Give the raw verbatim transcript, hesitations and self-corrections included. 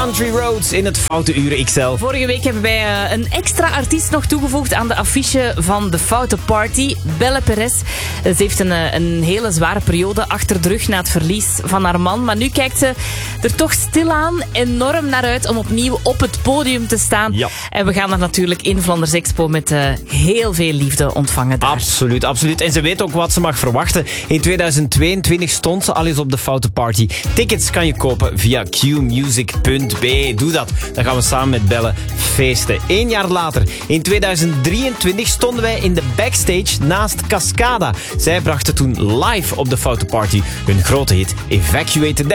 Country Roads in het Foute Uur X L. Vorige week hebben wij uh, een extra artiest nog toegevoegd aan de affiche van de Foute Party. Belle Perez. Ze heeft een, een hele zware periode achter de rug na het verlies van haar man. Maar nu kijkt ze er toch stilaan enorm naar uit om opnieuw op het podium te staan. Ja. En we gaan haar natuurlijk in Vlaanders Expo met uh, heel veel liefde ontvangen daar. Absoluut, absoluut. En ze weet ook wat ze mag verwachten. In tweeduizend tweeëntwintig stond ze al eens op de Foute Party. Tickets kan je kopen via q music punt b e. Doe dat. Dan gaan we samen met Belle feesten. Eén jaar later, in tweeduizend drieëntwintig, stonden wij in de backstage naast Cascada. Zij brachten toen live op de Foute Party hun grote hit Evacuate the